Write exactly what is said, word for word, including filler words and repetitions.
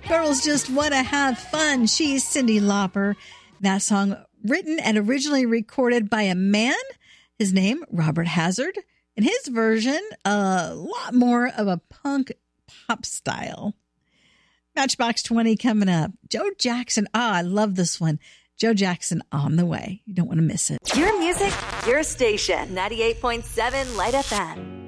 Girls just want to have fun. She's Cyndi Lauper. That song written and originally recorded by a man, his name, Robert Hazard. And his version, a lot more of a punk pop style. Matchbox twenty coming up. Joe Jackson. Ah, I love this one. Joe Jackson on the way. You don't want to miss it. Your music, your station. ninety-eight point seven Light F M.